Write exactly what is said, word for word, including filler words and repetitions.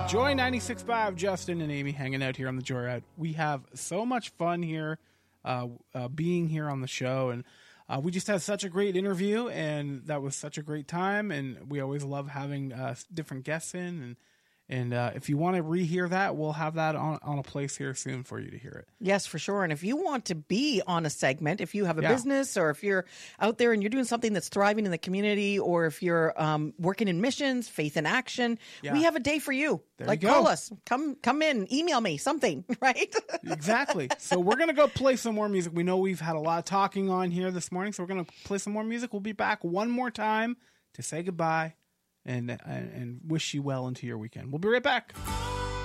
Joy ninety-six point five, Justin and Amy hanging out here on the Joyride. We have so much fun here, uh, uh, being here on the show, and uh, we just had such a great interview, and that was such a great time, and we always love having uh, different guests in, and And uh, if you want to rehear that, we'll have that on, on a place here soon for you to hear it. Yes, for sure. And if you want to be on a segment, if you have a Yeah. business or if you're out there and you're doing something that's thriving in the community, or if you're um, working in missions, faith in action, Yeah. we have a day for you. There like you go. call us, come come in, email me, something, right? Exactly. So we're going to go play some more music. We know we've had a lot of talking on here this morning, so we're going to play some more music. We'll be back one more time to say goodbye and, and, and wish you well into your weekend. We'll be right back.